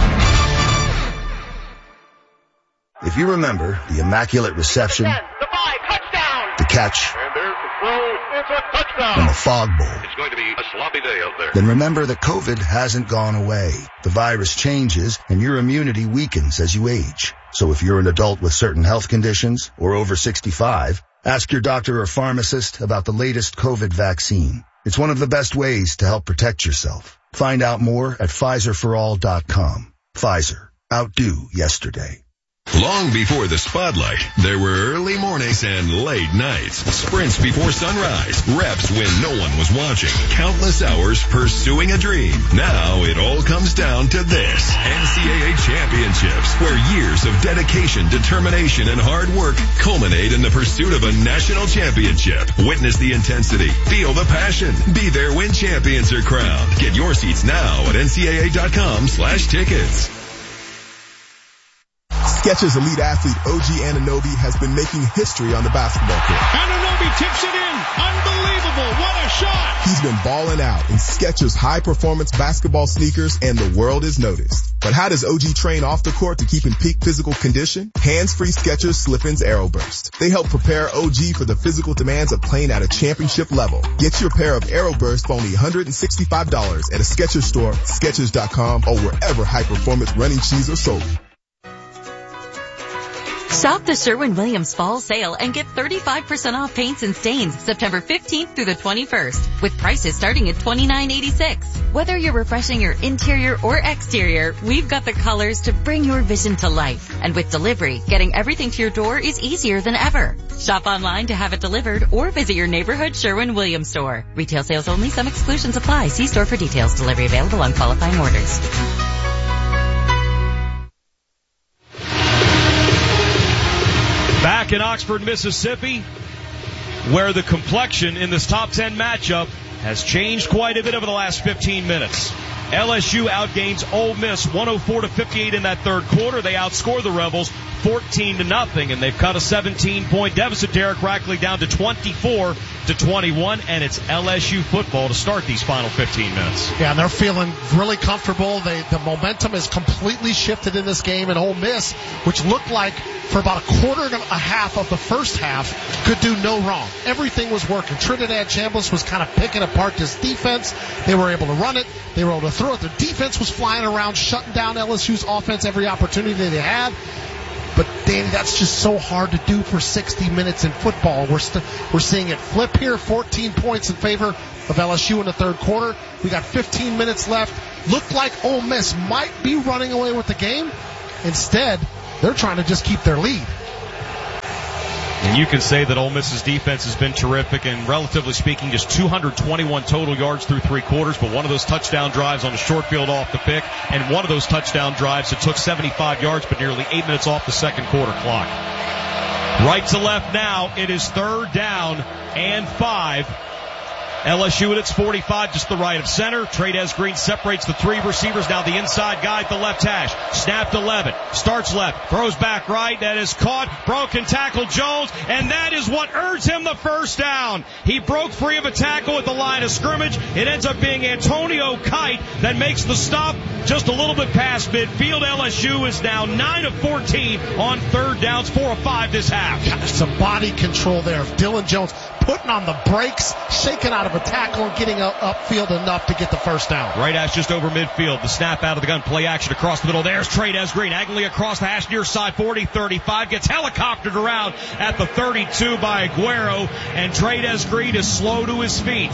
If you remember the immaculate reception, ten, the five, touchdown, the catch, and there's the throw, it's a touchdown, and the fog bowl, it's going to be a sloppy day out there. Then remember that COVID hasn't gone away. The virus changes and your immunity weakens as you age. So if you're an adult with certain health conditions or over sixty-five, ask your doctor or pharmacist about the latest COVID vaccine. It's one of the best ways to help protect yourself. Find out more at Pfizer for all dot com. Pfizer. Outdo yesterday. Long before the spotlight, there were early mornings and late nights. Sprints before sunrise. Reps when no one was watching. Countless hours pursuing a dream. Now it all comes down to this. N C double A Championships, where years of dedication, determination, and hard work culminate in the pursuit of a national championship. Witness the intensity. Feel the passion. Be there when champions are crowned. Get your seats now at N C double A dot com slash tickets. Skechers elite athlete O G Anunoby has been making history on the basketball court. Anunoby tips it in. Unbelievable. What a shot. He's been balling out in Skechers high-performance basketball sneakers, and the world is noticed. But how does O G train off the court to keep in peak physical condition? Hands-free Skechers Slip-ins Aeroburst. They help prepare O G for the physical demands of playing at a championship level. Get your pair of Aeroburst for only one hundred sixty-five dollars at a Skechers store, Skechers dot com, or wherever high-performance running shoes are sold. Shop the Sherwin-Williams Fall Sale and get thirty-five percent off paints and stains September fifteenth through the twenty-first, with prices starting at twenty-nine eighty-six. Whether you're refreshing your interior or exterior, we've got the colors to bring your vision to life. And with delivery, getting everything to your door is easier than ever. Shop online to have it delivered or visit your neighborhood Sherwin-Williams store. Retail sales only. Some exclusions apply. See store for details. Delivery available on qualifying orders. Back in Oxford, Mississippi, where the complexion in this top ten matchup has changed quite a bit over the last fifteen minutes. L S U outgains Ole Miss one oh four to fifty-eight in that third quarter. They outscore the Rebels fourteen to nothing, and they've cut a seventeen-point deficit. Derek Rackley down to twenty-four to twenty-one, and it's L S U football to start these final fifteen minutes. Yeah, and they're feeling really comfortable. They, the momentum has completely shifted in this game, and Ole Miss, which looked like for about a quarter and a half of the first half, could do no wrong. Everything was working. Trinidad Chambliss was kind of picking apart this defense. They were able to run it. They were able to throw it. Their defense was flying around, shutting down L S U's offense every opportunity they had. But, Danny, that's just so hard to do for sixty minutes in football. We're st- we're seeing it flip here, fourteen points in favor of L S U in the third quarter. We got fifteen minutes left. Looked like Ole Miss might be running away with the game. Instead, they're trying to just keep their lead. And you can say that Ole Miss's defense has been terrific, and relatively speaking, just two hundred twenty-one total yards through three quarters, but one of those touchdown drives on the short field off the pick, and one of those touchdown drives that took seventy-five yards, but nearly eight minutes off the second quarter clock. Right to left now, it is third down and five. L S U at its forty-five, just the right of center. Trades Green separates the three receivers. Now the inside guy at the left hash. Snapped eleven. Starts left. Throws back right. That is caught. Broken tackle Jones. And that is what earns him the first down. He broke free of a tackle at the line of scrimmage. It ends up being Antonio Kite that makes the stop just a little bit past midfield. L S U is now nine of fourteen on third downs, four of five this half. Gosh, some body control there. Dylan Jones putting on the brakes, shaking out of a tackle and getting up, upfield enough to get the first down. Right hash just over midfield. The snap out of the gun. Play action across the middle. There's Trades Green. Angling across the hash near side. forty thirty-five. Gets helicoptered around at the thirty-two by Aguero. And Trades Green is slow to his feet.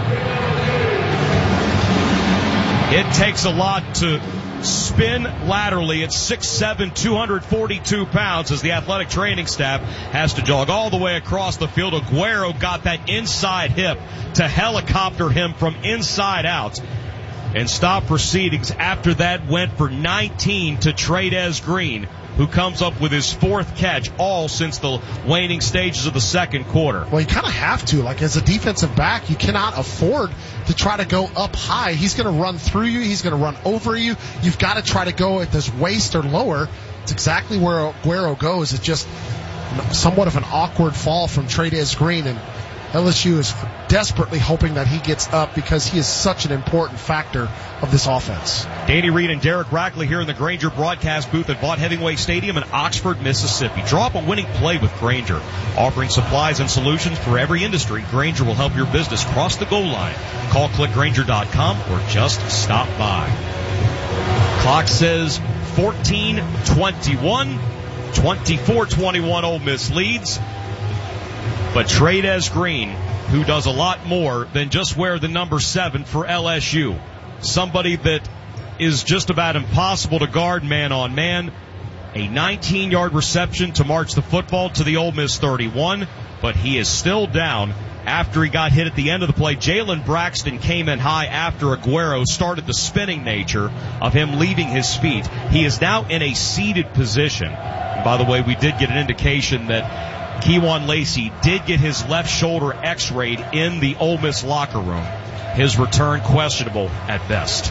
It takes a lot to spin laterally at six seven, two hundred forty-two pounds as the athletic training staff has to jog all the way across the field. Aguero got that inside hip to helicopter him from inside out and stop proceedings. After that went for nineteen to Trades Green, who comes up with his fourth catch, all since the waning stages of the second quarter. Well, you kind of have to. Like, as a defensive back, you cannot afford to try to go up high. He's going to run through you. He's going to run over you. You've got to try to go at this waist or lower. It's exactly where Aguero goes. It's just somewhat of an awkward fall from Trades Green, and L S U is desperately hoping that he gets up because he is such an important factor of this offense. Danny Reed and Derek Rackley here in the Grainger broadcast booth at Vaught Hemingway Stadium in Oxford, Mississippi. Draw up a winning play with Grainger. Offering supplies and solutions for every industry, Grainger will help your business cross the goal line. Call click grainger dot com or just stop by. Clock says fourteen twenty-one. twenty-four twenty-one Ole Miss leads. But Trades Green, who does a lot more than just wear the number seven for L S U. Somebody that is just about impossible to guard man on man. A nineteen-yard reception to march the football to the Ole Miss thirty-one, but he is still down after he got hit at the end of the play. Jalen Braxton came in high after Aguero started the spinning nature of him leaving his feet. He is now in a seated position. And by the way, we did get an indication that Kewan Lacey did get his left shoulder x-rayed in the Ole Miss locker room. His return questionable at best.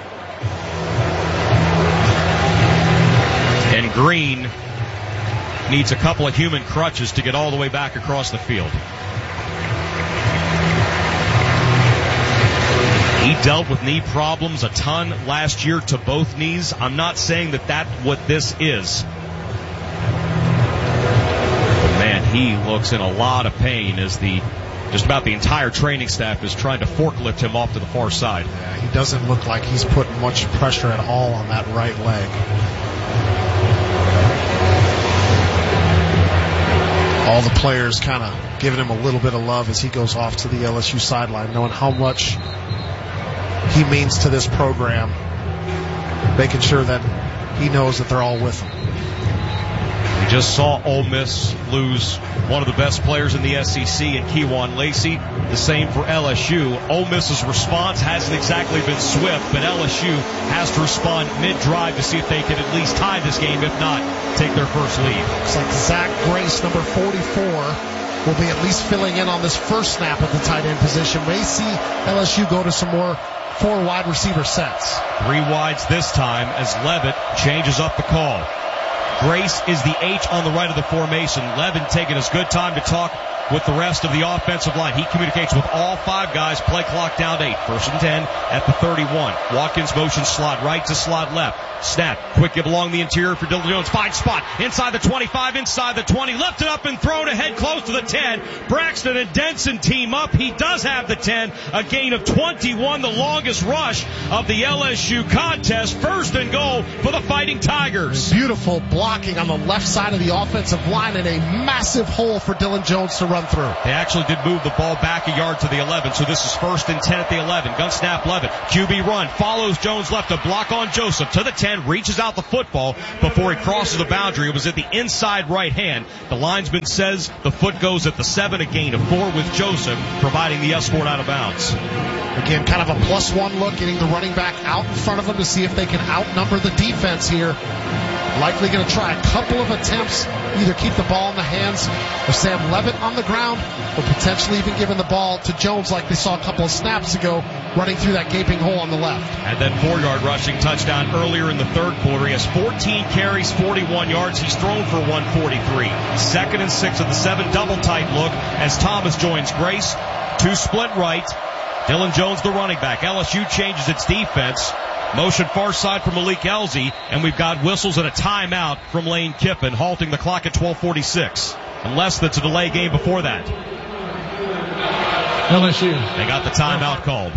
And Green needs a couple of human crutches to get all the way back across the field. He dealt with knee problems a ton last year to both knees. I'm not saying that that's what this is. Man, he looks in a lot of pain as the just about the entire training staff is trying to forklift him off to the far side. Yeah, he doesn't look like he's putting much pressure at all on that right leg. All the players kind of giving him a little bit of love as he goes off to the L S U sideline, knowing how much he means to this program, making sure that he knows that they're all with him. We just saw Ole Miss lose one of the best players in the S E C in Kewan Lacey. The same for L S U. Ole Miss's response hasn't exactly been swift, but L S U has to respond mid-drive to see if they can at least tie this game, if not take their first lead. Looks like Zach Grace, number forty-four, will be at least filling in on this first snap at the tight end position. May see L S U go to some more four wide receiver sets. Three wides this time as Levitt changes up the call. Grace is the H on the right of the formation. Levin taking his good time to talk with the rest of the offensive line. He communicates with all five guys. Play clock down to eight. First and ten at the thirty-one. Watkins motion slot right to slot left. Snap. Quick give along the interior for Dillon Jones. Fine spot. Inside the twenty-five, inside the twenty. Lifted up and thrown ahead close to the ten. Braxton and Denson team up. He does have the ten. A gain of twenty-one. The longest rush of the L S U contest. First and goal for the Fighting Tigers. Beautiful blocking on the left side of the offensive line and a massive hole for Dillon Jones to run through. They actually did move the ball back a yard to the eleven, so this is first and ten at the eleven. Gun snap Levin. Q B run. Follows Jones left. A block on Joseph to the ten. Reaches out the football before he crosses the boundary. It was at the inside right hand. The linesman says the foot goes at the seven. A gain of four with Joseph providing the escort out of bounds. Again, kind of a plus one look, getting the running back out in front of him to see if they can outnumber the defense here. Likely going to try a couple of attempts, either keep the ball in the hands of Sam Levitt on the ground, or potentially even giving the ball to Jones like they saw a couple of snaps ago, running through that gaping hole on the left. And then four-yard rushing touchdown earlier in the third quarter. He has fourteen carries, forty-one yards. He's thrown for one forty-tee. Second and six at the seven, double tight look as Thomas joins Grace. Two split right. Dillon Jones, the running back. L S U changes its defense. Motion far side for Malik Elzy, and we've got whistles and a timeout from Lane Kiffin, halting the clock at twelve forty-six. Unless that's a delay game before that. L S U. They got the timeout called.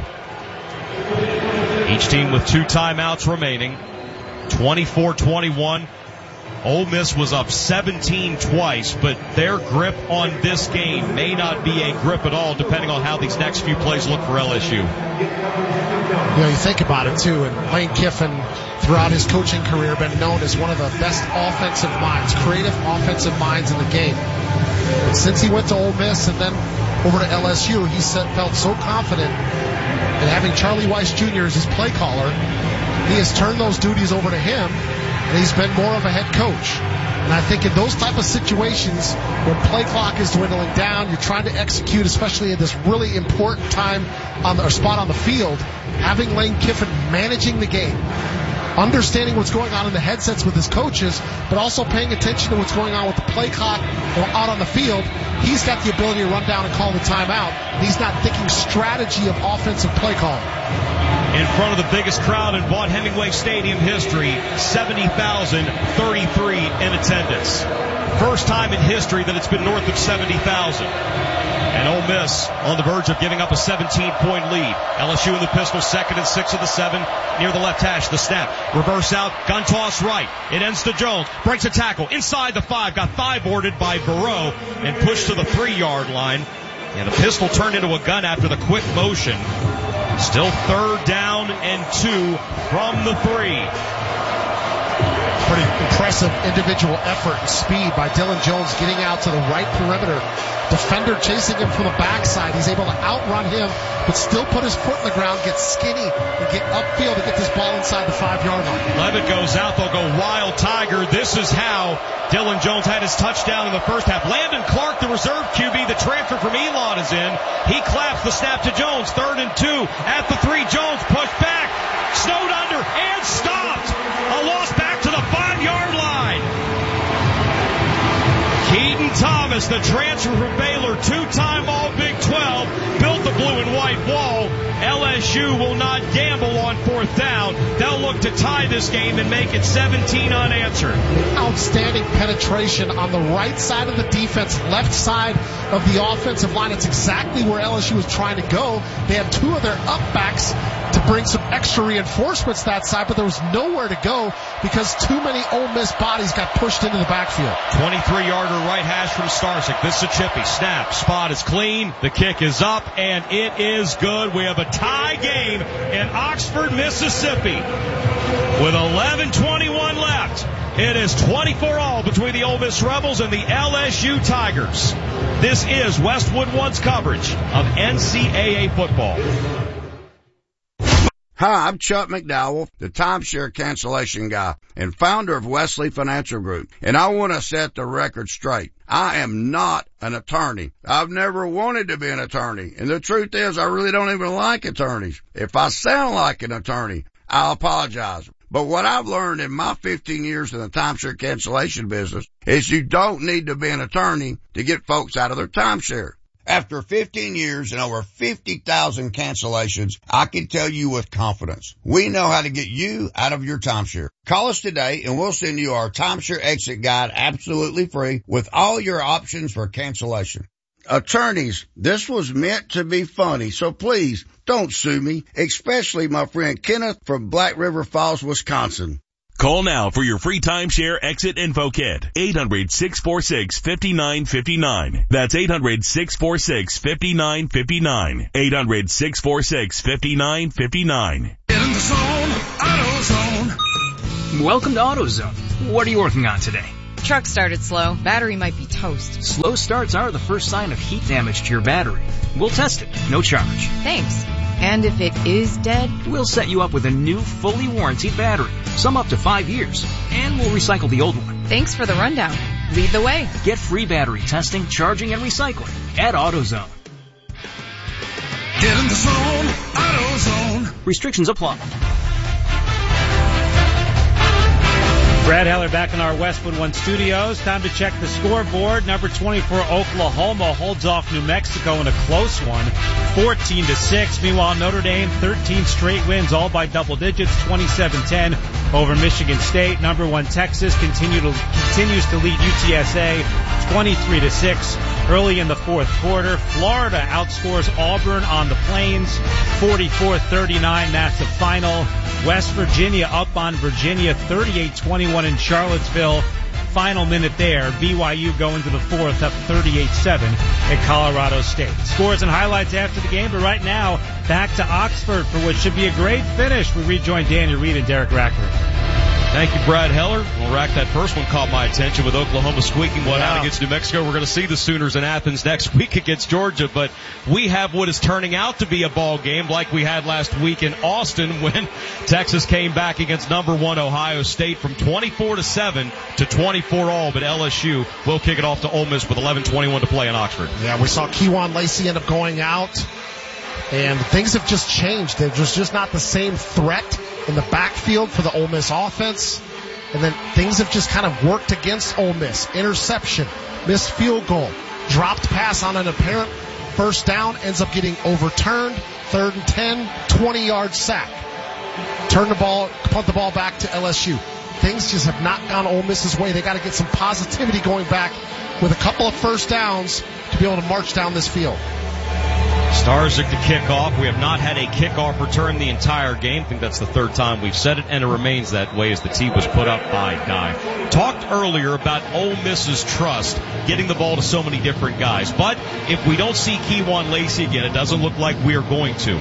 Each team with two timeouts remaining. twenty-four twenty-one. Ole Miss was up seventeen twice, but their grip on this game may not be a grip at all, depending on how these next few plays look for L S U. You know, you think about it, too, and Lane Kiffin, throughout his coaching career, been known as one of the best offensive minds, creative offensive minds in the game. But since he went to Ole Miss and then over to L S U, he felt so confident in having Charlie Weiss Junior as his play caller. He has turned those duties over to him, and he's been more of a head coach. And I think in those type of situations, when play clock is dwindling down, you're trying to execute, especially at this really important time on the, or spot on the field, having Lane Kiffin managing the game, understanding what's going on in the headsets with his coaches, but also paying attention to what's going on with the play clock out on the field. He's got the ability to run down and call the timeout. He's not thinking strategy of offensive play calling. In front of the biggest crowd in Vaught Hemingway Stadium history, seventy thousand thirty-three in attendance. First time in history that it's been north of seventy thousand. And Ole Miss on the verge of giving up a seventeen-point lead. L S U in the pistol, second and six of the seven, near the left hash. The snap, reverse out, gun toss right. It ends to Jones, breaks a tackle inside the five, got thigh-boarded by Burrow and pushed to the three-yard line. And the pistol turned into a gun after the quick motion. Still third down and two from the three. Pretty impressive individual effort and speed by Dillon Jones getting out to the right perimeter. Defender chasing him from the backside. He's able to outrun him, but still put his foot in the ground, get skinny, and get upfield to get this ball inside the five-yard line. Levitt goes out. They'll go Wild Tiger. This is how Dillon Jones had his touchdown in the first half. Landon Clark, the reserve Q B, the transfer from Elon, is in. He claps the snap to Jones. Third and two at the three. Jones pushed back, snowed under, and stopped. A loss back to the five-yard line. Keaton Thomas, the transfer from Baylor, two-time All-Big twelve, built the blue and white wall. L S U will not gamble on fourth down. They'll look to tie this game and make it seventeen unanswered. Outstanding penetration on the right side of the defense, left side of the offensive line. It's exactly where L S U was trying to go. They had two of their up-backs to bring some extra reinforcements that side, but there was nowhere to go because too many Ole Miss bodies got pushed into the backfield. twenty-three-yarder right hash from Starsick. This is a chippy. Snap. Spot is clean. The kick is up, and it is good. We have a tie game in Oxford, Mississippi with eleven twenty-one left. It is twenty-four all between the Ole Miss Rebels and the L S U Tigers. This is Westwood One's coverage of N C double A football. Hi, I'm Chuck McDowell, the timeshare cancellation guy and founder of Wesley Financial Group, and I want to set the record straight. I am not an attorney. I've never wanted to be an attorney, and the truth is I really don't even like attorneys. If I sound like an attorney, I apologize. But what I've learned in my fifteen years in the timeshare cancellation business is you don't need to be an attorney to get folks out of their timeshare. After fifteen years and over fifty thousand cancellations, I can tell you with confidence, we know how to get you out of your timeshare. Call us today and we'll send you our timeshare exit guide absolutely free with all your options for cancellation. Attorneys, this was meant to be funny, so please don't sue me, especially my friend Kenneth from Black River Falls, Wisconsin. Call now for your free timeshare exit info kit. eight hundred, six four six, five nine five nine. That's eight hundred, six four six, five nine five nine. eight hundred, six four six, five nine five nine. Get in the zone, AutoZone. Welcome to AutoZone. What are you working on today? Truck started slow. Battery might be toast. Slow starts are the first sign of heat damage to your battery. We'll test it. No charge. Thanks. And if it is dead? We'll set you up with a new, fully warranted battery. Some up to five years. And we'll recycle the old one. Thanks for the rundown. Lead the way. Get free battery testing, charging, and recycling at AutoZone. Get in the zone, AutoZone. Restrictions apply. Brad Heller back in our Westwood One studios. Time to check the scoreboard. Number twenty-four, Oklahoma holds off New Mexico in a close one, fourteen to six. Meanwhile, Notre Dame, thirteen straight wins, all by double digits, twenty-seven ten over Michigan State. Number one, Texas continue to, continues to lead U T S A, twenty-three to six. Early in the fourth quarter, Florida outscores Auburn on the Plains, forty-four thirty-nine. That's the final. West Virginia up on Virginia, thirty-eight twenty-one in Charlottesville. Final minute there. B Y U going to the fourth, up thirty-eight seven at Colorado State. Scores and highlights after the game, but right now, back to Oxford for what should be a great finish. We rejoin Daniel Reed and Derek Rackler. Thank you, Brad Heller. Well, Rack, that first one caught my attention with Oklahoma squeaking one out against New Mexico. We're going to see the Sooners in Athens next week against Georgia, but we have what is turning out to be a ball game like we had last week in Austin when Texas came back against number one Ohio State from twenty-four to seven to twenty-four all, but L S U will kick it off to Ole Miss with eleven twenty-one to play in Oxford. Yeah, we saw Kejuan Lacey end up going out, and things have just changed. There's just not the same threat in the backfield for the Ole Miss offense. And then things have just kind of worked against Ole Miss. Interception, missed field goal, dropped pass on an apparent first down, ends up getting overturned, third and ten, twenty-yard sack. Turn the ball, punt the ball back to L S U. Things just have not gone Ole Miss's way. They got to get some positivity going back with a couple of first downs to be able to march down this field. Stars at the kickoff. We have not had a kickoff return the entire game. I think that's the third time we've said it, and it remains that way as the tee was put up by Guy. Talked earlier about Ole Miss's trust getting the ball to so many different guys. But if we don't see Kejuan Lacey again, it doesn't look like we're going to.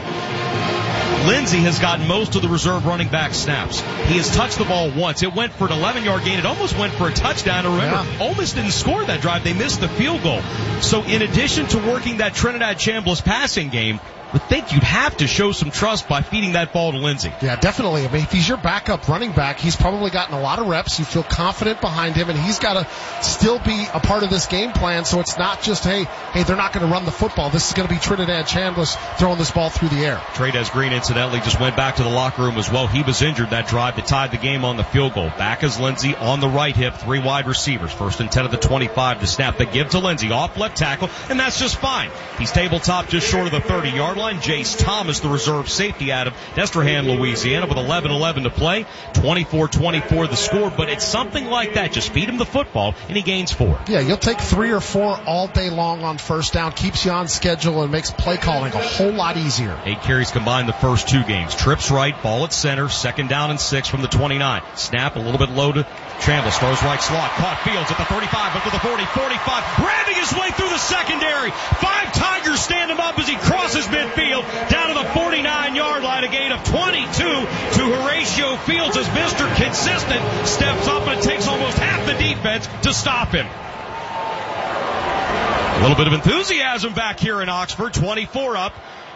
Lindsey has gotten most of the reserve running back snaps. He has touched the ball once. It went for an eleven-yard gain. It almost went for a touchdown. And remember, yeah. Ole Miss didn't score that drive. They missed the field goal. So in addition to working that Trinidad Chambliss passing game, I think you'd have to show some trust by feeding that ball to Lindsey. Yeah, definitely. I mean, if he's your backup running back, he's probably gotten a lot of reps. You feel confident behind him, and he's got to still be a part of this game plan. So it's not just, hey, hey, they're not going to run the football. This is going to be Trinidad Chambliss throwing this ball through the air. Trades Green, incidentally, just went back to the locker room as well. He was injured that drive that tied the game on the field goal. Back is Lindsey on the right hip, three wide receivers. First and ten at the twenty-five to snap. The give to Lindsey off left tackle, and that's just fine. He's tabletop just short of the thirty-yard line. Jace Thomas, the reserve safety out of Destrehan, Louisiana, with eleven eleven to play. twenty-four twenty-four the score, but it's something like that. Just feed him the football, and he gains four. Yeah, you'll take three or four all day long on first down, keeps you on schedule, and makes play calling a whole lot easier. Eight carries combined the first two games. Trips right, ball at center, second down and six from the twenty-nine. Snap a little bit low to Chambliss, throws right slot, caught Fields at the thirty-five, up to the forty, forty-five, ramming his way through the secondary. Five Tigers stand him up as he crosses midfield, down to the forty-nine-yard line, a gain of twenty-two to Horatio Fields as Mister Consistent steps up, and it takes almost half the defense to stop him. A little bit of enthusiasm back here in Oxford, twenty-four up.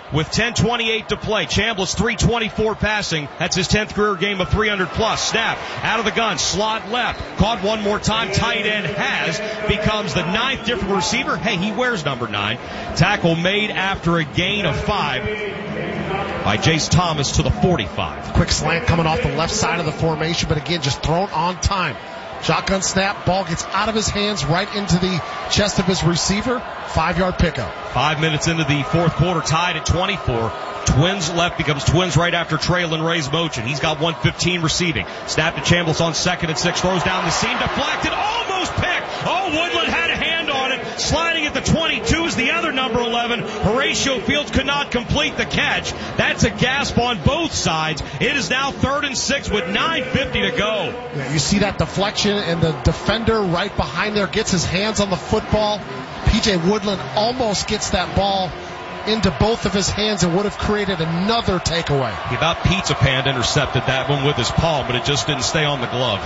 with ten twenty-eight to play. Chambliss three twenty-four passing. That's his tenth career game of three hundred plus. Snap out of the gun, slot left. Caught one more time. Tight end has becomes the ninth different receiver. Hey, he wears number nine. Tackle made after a gain of five by Jace Thomas to the forty-five. Quick slant coming off the left side of the formation, but again, just thrown on time. Shotgun snap, ball gets out of his hands right into the chest of his receiver. Five-yard pickup. Five minutes into the fourth quarter, tied at twenty-four. Twins left becomes Twins right after Traylon Ray's motion. He's got one fifteen receiving. Snap to Chambliss on second and six. Throws down the seam, deflected, almost picked. Oh, Woodland had a hand on it. Sliding at the twenty-two is the other number eleven. Horatio Fields could not complete the catch. That's a gasp on both sides. It is now third and six with nine fifty to go. Yeah, you see that deflection, and the defender right behind there gets his hands on the football. P J Woodland almost gets that ball into both of his hands and would have created another takeaway. He about pizza pan intercepted that one with his palm, but it just didn't stay on the glove.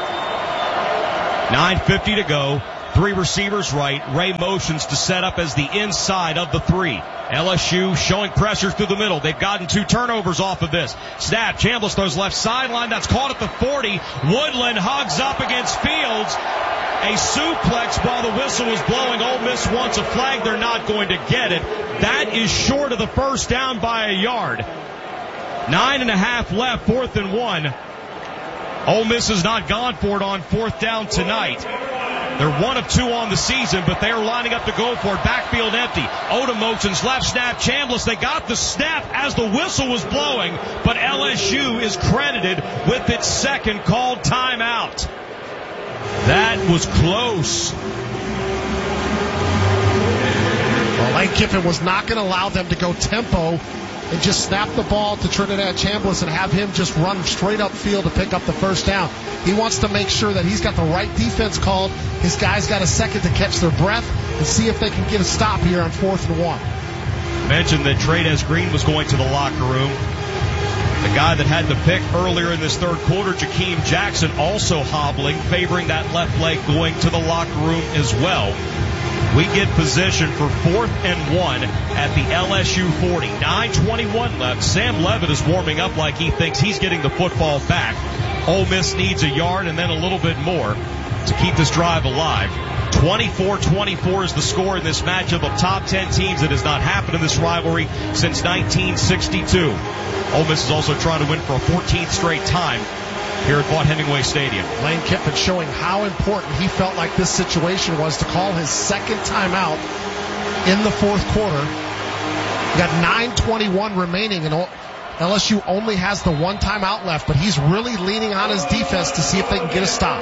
nine fifty to go. Three receivers right. Ray motions to set up as the inside of the three. L S U showing pressure through the middle. They've gotten two turnovers off of this. Snap. Chambliss throws left sideline. That's caught at the forty. Woodland hugs up against Fields. A suplex while the whistle was blowing. Ole Miss wants a flag. They're not going to get it. That is short of the first down by a yard. Nine and a half left, fourth and one. Ole Miss has not gone for it on fourth down tonight. They're one of two on the season, but they are lining up to go for it. Backfield empty. Odom motions left snap. Chambliss, they got the snap as the whistle was blowing, but L S U is credited with its second called timeout. That was close. Well, Lane Kiffin was not going to allow them to go tempo and just snap the ball to Trinidad Chambliss and have him just run straight up field to pick up the first down. He wants to make sure that he's got the right defense called. His guys got a second to catch their breath and see if they can get a stop here on fourth and one. Mentioned that Trades Green was going to the locker room. The guy that had the pick earlier in this third quarter, Jakeem Jackson, also hobbling, favoring that left leg going to the locker room as well. We get position for fourth and one at the L S U forty. nine twenty-one left. Sam Levitt is warming up like he thinks he's getting the football back. Ole Miss needs a yard and then a little bit more to keep this drive alive. twenty-four twenty-four is the score in this matchup of top ten teams. That has not happened in this rivalry since nineteen sixty-two. Ole Miss is also trying to win for a fourteenth straight time here at Vaught Hemingway Stadium. Lane Kiffin showing how important he felt like this situation was to call his second timeout in the fourth quarter. We got nine twenty-one remaining, and L S U only has the one timeout left, but he's really leaning on his defense to see if they can get a stop.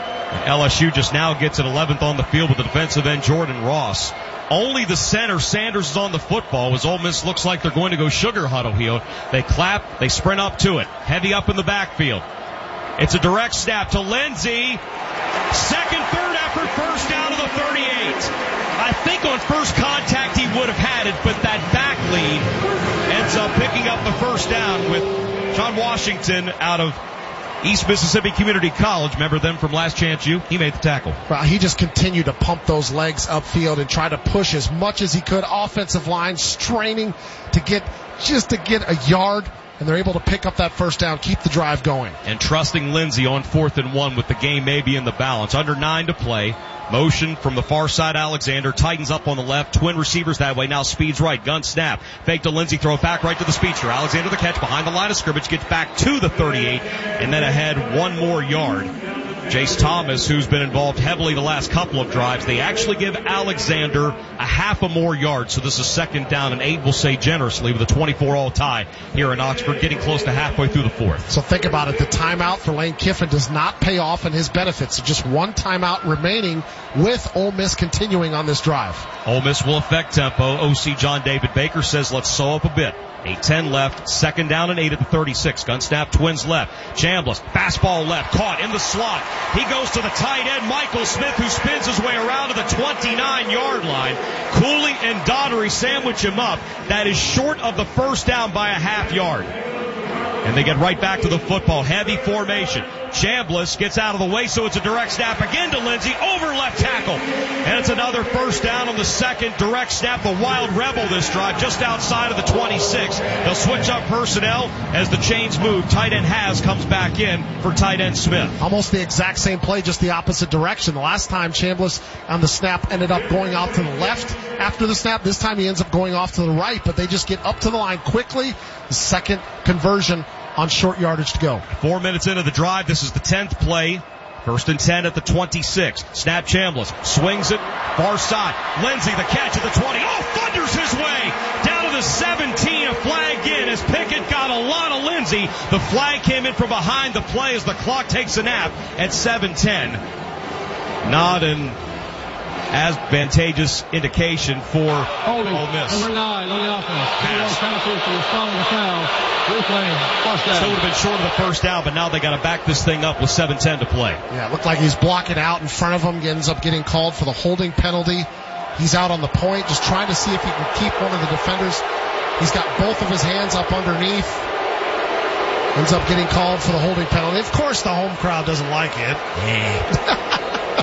L S U just now gets an eleventh on the field with the defensive end Jordan Ross. Only the center, Sanders, is on the football as Ole Miss looks like they're going to go sugar huddle here. They clap, they sprint up to it. Heavy up in the backfield. It's a direct snap to Lindsey. Second, third effort, first down to the thirty-eight. I think on first contact he would have had it, but that back lead ends up picking up the first down with John Washington out of East Mississippi Community College. Remember them from Last Chance U? He made the tackle. Well, he just continued to pump those legs upfield and try to push as much as he could. Offensive line straining to get just to get a yard, and they're able to pick up that first down, keep the drive going. And trusting Lindsey on fourth and one with the game maybe in the balance. Under nine to play. Motion from the far side, Alexander tightens up on the left. Twin receivers that way. Now speeds right. Gun snap. Fake to Lindsey. Throw it back right to the speedster. Alexander the catch behind the line of scrimmage. Gets back to the thirty-eight. And then ahead one more yard. Jace Thomas, who's been involved heavily the last couple of drives, they actually give Alexander a half a more yards. So this is second down and eight, we'll say generously, with a twenty-four all tie here in Oxford, getting close to halfway through the fourth. So think about it. The timeout for Lane Kiffin does not pay off in his benefits. Just one timeout remaining with Ole Miss continuing on this drive. Ole Miss will affect tempo. O C John David Baker says let's sew up a bit. eight ten left, second down and eight at the thirty-six. Gun snap, Twins left. Chambliss, fastball left, caught in the slot. He goes to the tight end, Michael Smith, who spins his way around to the twenty-nine yard line. Cooley and Daugherty sandwich him up. That is short of the first down by a half yard. And they get right back to the football. Heavy formation. Chambliss gets out of the way, so it's a direct snap again to Lindsey over left tackle. And it's another first down on the second direct snap. The Wild Rebel this drive just outside of the twenty-six. They'll switch up personnel as the chains move. Tight end Has comes back in for tight end Smith. Almost the exact same play, just the opposite direction. The last time Chambliss on the snap ended up going out to the left after the snap. This time he ends up going off to the right, but they just get up to the line quickly. The second conversion on short yardage to go. Four minutes into the drive. This is the tenth play. First and ten at the twenty-six. Snap Chambliss. Swings it. Far side. Lindsey the catch at the twenty. Oh, thunders his way down to the seventeen. A flag in as Pickett got a lot of Lindsey. The flag came in from behind the play as the clock takes a nap at seven ten. Not an advantageous indication for Holding. Ole Miss. Number nine on the offense. Pass. Penalty was following the foul. Replay. First down. Still would have been short of the first down, but now they got to back this thing up with seven ten to play. Yeah, it looked like he's blocking out in front of him. He ends up getting called for the holding penalty. He's out on the point, just trying to see if he can keep one of the defenders. He's got both of his hands up underneath. Ends up getting called for the holding penalty. Of course, the home crowd doesn't like it. Yeah.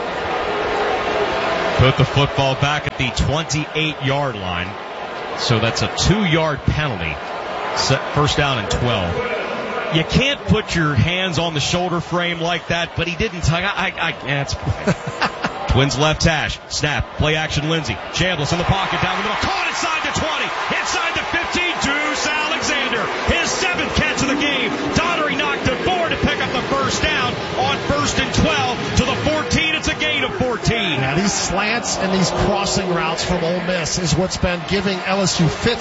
Put the football back at the twenty-eight yard line. So that's a two yard penalty. Set first down and twelve. You can't put your hands on the shoulder frame like that, but he didn't. I, I, I, yeah, it's Twins left hash. Snap. Play action Lindsey. Chambliss in the pocket down the middle. Caught inside the twenty. Inside the fifteen. Deuce Alexander. His seventh catch of the game. Daugherty knocked it forward to pick up the first down on first and twelve to the fourteen. It's a gain of fourteen. Yeah, these slants and these crossing routes from Ole Miss is what's been giving L S U fits